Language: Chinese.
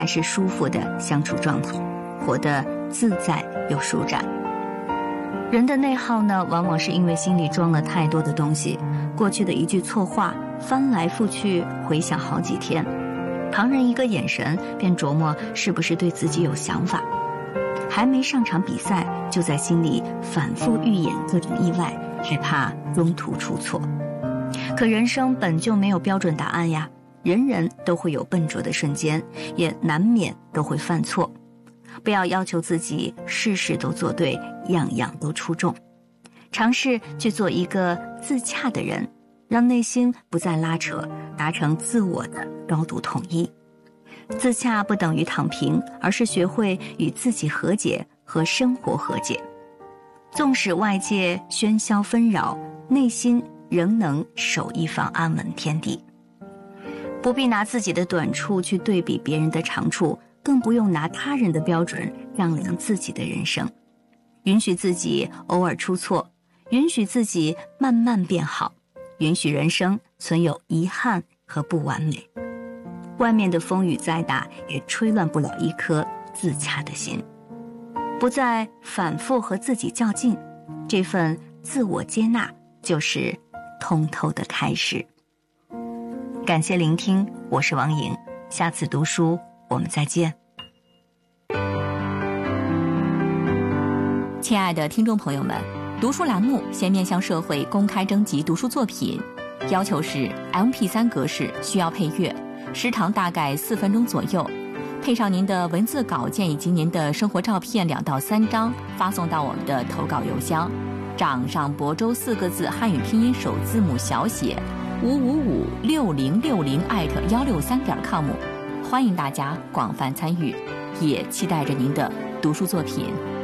还是舒服的相处状态，活得自在又舒展。人的内耗呢，往往是因为心里装了太多的东西，过去的一句错话翻来覆去回想好几天，旁人一个眼神便琢磨是不是对自己有想法，还没上场比赛就在心里反复预演各种意外，害怕中途出错。可人生本就没有标准答案呀，人人都会有笨拙的瞬间，也难免都会犯错。不要要求自己事事都做对，样样都出众，尝试去做一个自洽的人，让内心不再拉扯，达成自我的高度统一。自洽不等于躺平，而是学会与自己和解和生活和解。纵使外界喧嚣纷扰，内心仍能守一方安稳天地。不必拿自己的短处去对比别人的长处，更不用拿他人的标准丈量自己的人生。允许自己偶尔出错，允许自己慢慢变好，允许人生存有遗憾和不完美。外面的风雨再大，也吹乱不了一颗自洽的心。不再反复和自己较劲，这份自我接纳就是通透的开始。感谢聆听，我是王颖，下次读书我们再见。 亲爱的听众朋友们，读书栏目现面向社会公开征集读书作品，要求是 MP3 格式，需要配乐，时长大概4分钟左右，配上您的文字稿件以及您的生活照片2到3张，发送到我们的投稿邮箱掌上亳州4个字汉语拼音首字母小写5556060@163.com，欢迎大家广泛参与，也期待着您的读书作品。